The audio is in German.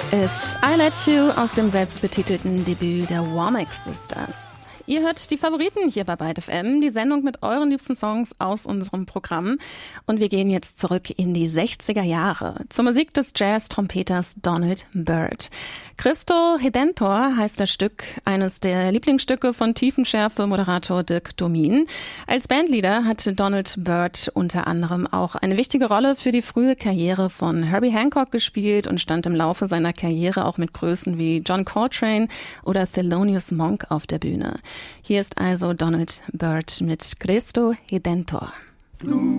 If I Let You aus dem selbstbetitelten Debüt der Womack Sisters. Ihr hört die Favoriten hier bei Byte FM, die Sendung mit euren liebsten Songs aus unserem Programm. Und wir gehen jetzt zurück in die 60er Jahre zur Musik des Jazz-Trompeters Donald Byrd. Cristo Redentor heißt das Stück, eines der Lieblingsstücke von Tiefenschärfe-Moderator Dirk Domin. Als Bandleader hat Donald Byrd unter anderem auch eine wichtige Rolle für die frühe Karriere von Herbie Hancock gespielt und stand im Laufe seiner Karriere auch mit Größen wie John Coltrane oder Thelonious Monk auf der Bühne. Hier ist also Donald Byrd mit Cristo Redentor.